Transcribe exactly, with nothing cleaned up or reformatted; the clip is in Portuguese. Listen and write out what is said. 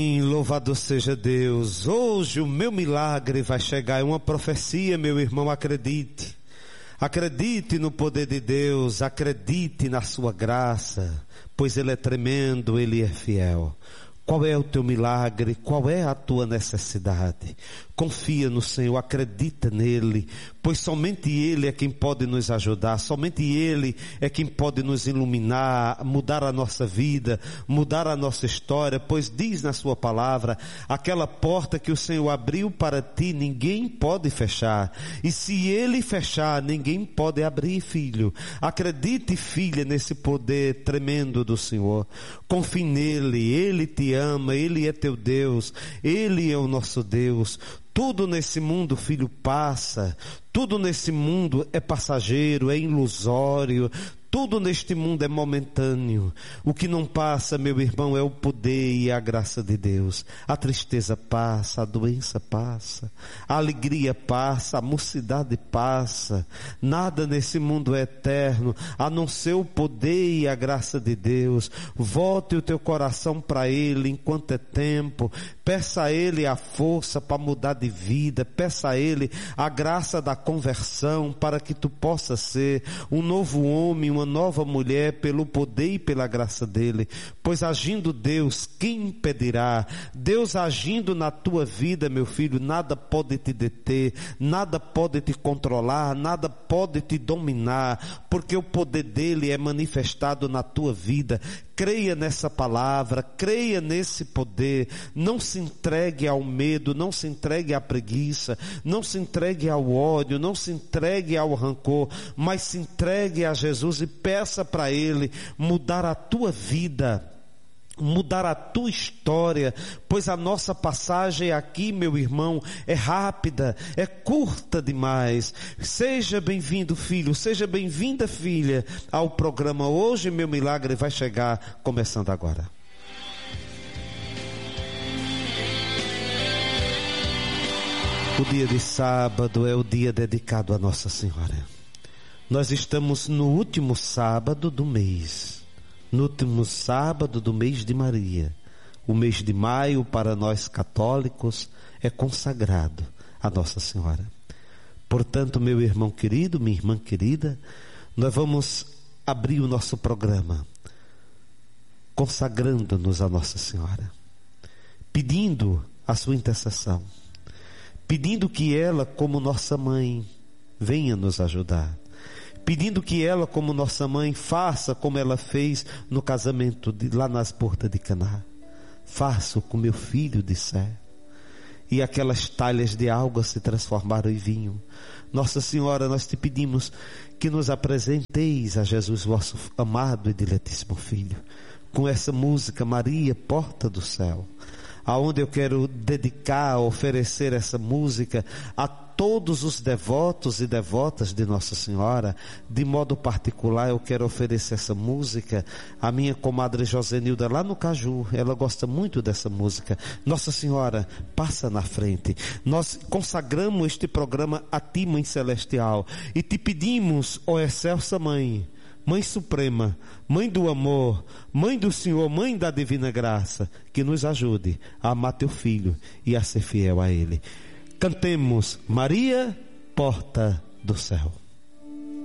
Louvado seja Deus. Hoje o meu milagre vai chegar. É uma profecia, meu irmão, acredite. Acredite no poder de Deus, acredite na sua graça, pois Ele é tremendo, Ele é fiel. Qual é o teu milagre? Qual é a tua necessidade? Confia no Senhor, acredita nele, pois somente Ele é quem pode nos ajudar, somente Ele é quem pode nos iluminar, mudar a nossa vida, mudar a nossa história, pois diz na sua palavra, aquela porta que o Senhor abriu para ti, ninguém pode fechar, e se Ele fechar, ninguém pode abrir, filho. Acredite, filha, nesse poder tremendo do Senhor, confie nele, Ele te ama, Ele é teu Deus, Ele é o nosso Deus. Tudo nesse mundo, filho, passa. Tudo nesse mundo é passageiro, é ilusório. Tudo neste mundo é momentâneo. O que não passa, meu irmão, é o poder e a graça de Deus. A tristeza passa, a doença passa, a alegria passa, a mocidade passa. Nada nesse mundo é eterno, a não ser o poder e a graça de Deus. Volte o teu coração para Ele enquanto é tempo. Peça a Ele a força para mudar de vida. Peça a Ele a graça da conversão para que tu possa ser um novo homem, uma nova mulher pelo poder e pela graça dele, pois agindo Deus, quem impedirá? Deus agindo na tua vida, meu filho, nada pode te deter, nada pode te controlar, nada pode te dominar, porque o poder dele é manifestado na tua vida. Creia nessa palavra, creia nesse poder, não se entregue ao medo, não se entregue à preguiça, não se entregue ao ódio, não se entregue ao rancor, mas se entregue a Jesus e peça para Ele mudar a tua vida, mudar a tua história, pois a nossa passagem aqui, meu irmão, é rápida, é curta demais. Seja bem-vindo, filho, seja bem-vinda, filha, ao programa Hoje Meu Milagre Vai Chegar, começando agora. O dia de sábado é o dia dedicado a Nossa Senhora. Nós estamos no último sábado do mês, no último sábado do mês de Maria. O mês de maio, para nós católicos, é consagrado a Nossa Senhora. Portanto, meu irmão querido, minha irmã querida, nós vamos abrir o nosso programa consagrando-nos a Nossa Senhora, pedindo a sua intercessão, pedindo que ela, como nossa mãe, venha nos ajudar, pedindo que ela, como nossa mãe, faça como ela fez no casamento de, lá nas portas de Caná. Faça o que meu filho disser. E aquelas talhas de água se transformaram em vinho. Nossa Senhora, nós te pedimos que nos apresenteis a Jesus, vosso amado e diletíssimo Filho, com essa música Maria, Porta do Céu, aonde eu quero dedicar, oferecer essa música a todos os devotos e devotas de Nossa Senhora. De modo particular, eu quero oferecer essa música à minha comadre Josenilda lá no Caju. Ela gosta muito dessa música. Nossa Senhora, passa na frente. Nós consagramos este programa a ti, Mãe Celestial, e te pedimos, ó excelsa Mãe, Mãe Suprema, Mãe do Amor, Mãe do Senhor, Mãe da Divina Graça, que nos ajude a amar teu Filho e a ser fiel a Ele. Cantemos Maria, Porta do Céu.